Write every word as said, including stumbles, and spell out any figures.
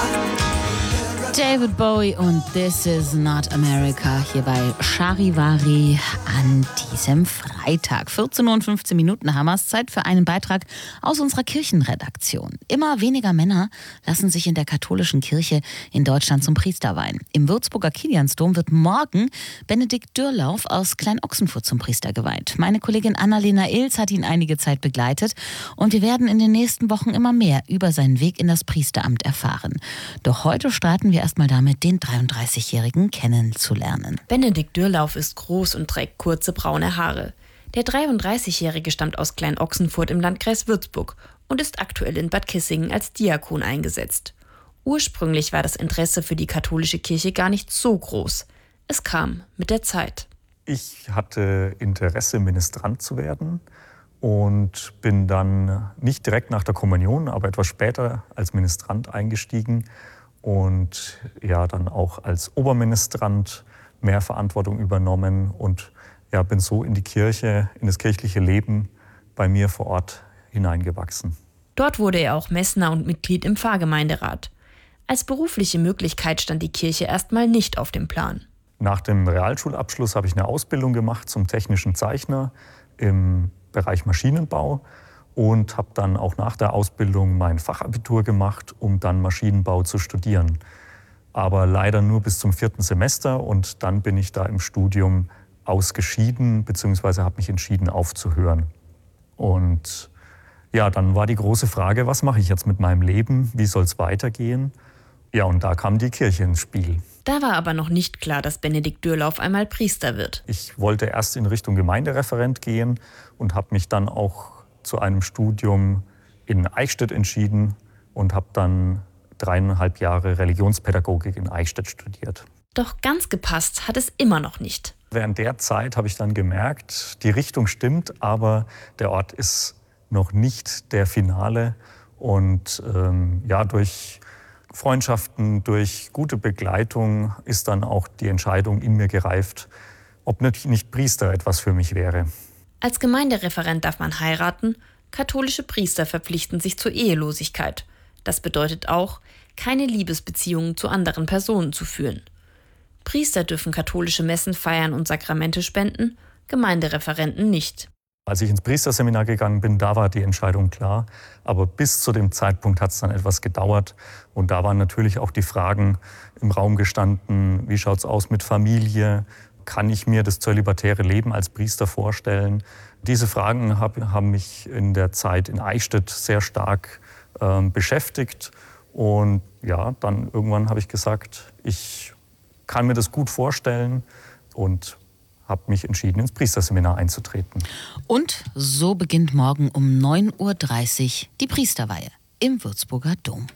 David Bowie und This Is Not America hier bei Charivari an diesem Freitag. vierzehn Uhr und fünfzehn Minuten haben wir es. Zeit für einen Beitrag aus unserer Kirchenredaktion. Immer weniger Männer lassen sich in der katholischen Kirche in Deutschland zum Priester weihen. Im Würzburger Kiliansdom wird morgen Benedikt Dürrlauf aus Klein-Ochsenfurt zum Priester geweiht. Meine Kollegin Annalena Ilz hat ihn einige Zeit begleitet und wir werden in den nächsten Wochen immer mehr über seinen Weg in das Priesteramt erfahren. Doch heute starten wir erstmal damit, den dreiunddreißigjährigen kennenzulernen. Benedikt Dürrlauf ist groß und trägt kurze braune Haare. Der dreiunddreißigjährige stammt aus Klein-Ochsenfurt im Landkreis Würzburg und ist aktuell in Bad Kissingen als Diakon eingesetzt. Ursprünglich war das Interesse für die katholische Kirche gar nicht so groß. Es kam mit der Zeit. Ich hatte Interesse, Ministrant zu werden und bin dann nicht direkt nach der Kommunion, aber etwas später als Ministrant eingestiegen und ja, dann auch als Oberministrant mehr Verantwortung übernommen und ja, bin so in die Kirche, in das kirchliche Leben bei mir vor Ort hineingewachsen. Dort wurde er auch Messner und Mitglied im Pfarrgemeinderat. Als berufliche Möglichkeit stand die Kirche erstmal nicht auf dem Plan. Nach dem Realschulabschluss habe ich eine Ausbildung gemacht zum technischen Zeichner im Bereich Maschinenbau und habe dann auch nach der Ausbildung mein Fachabitur gemacht, um dann Maschinenbau zu studieren. Aber leider nur bis zum vierten Semester und dann bin ich da im Studium ausgeschieden, beziehungsweise habe mich entschieden aufzuhören. Und ja, dann war die große Frage, was mache ich jetzt mit meinem Leben? Wie soll es weitergehen? Ja, und da kam die Kirche ins Spiel. Da war aber noch nicht klar, dass Benedikt Dürrlauf einmal Priester wird. Ich wollte erst in Richtung Gemeindereferent gehen und habe mich dann auch zu einem Studium in Eichstätt entschieden und habe dann dreieinhalb Jahre Religionspädagogik in Eichstätt studiert. Doch ganz gepasst hat es immer noch nicht. Während der Zeit habe ich dann gemerkt, die Richtung stimmt, aber der Ort ist noch nicht der Finale. Und ähm, ja, durch Freundschaften, durch gute Begleitung ist dann auch die Entscheidung in mir gereift, ob nicht, nicht Priester etwas für mich wäre. Als Gemeindereferent darf man heiraten, katholische Priester verpflichten sich zur Ehelosigkeit. Das bedeutet auch, keine Liebesbeziehungen zu anderen Personen zu führen. Priester dürfen katholische Messen feiern und Sakramente spenden, Gemeindereferenten nicht. Als ich ins Priesterseminar gegangen bin, da war die Entscheidung klar. Aber bis zu dem Zeitpunkt hat es dann etwas gedauert. Und da waren natürlich auch die Fragen im Raum gestanden, wie schaut es aus mit Familie? Kann ich mir das zölibatäre Leben als Priester vorstellen? Diese Fragen hab, haben mich in der Zeit in Eichstätt sehr stark äh, beschäftigt. Und ja, dann irgendwann habe ich gesagt, ich kann mir das gut vorstellen und habe mich entschieden, ins Priesterseminar einzutreten. Und so beginnt morgen um neun Uhr dreißig die Priesterweihe im Würzburger Dom.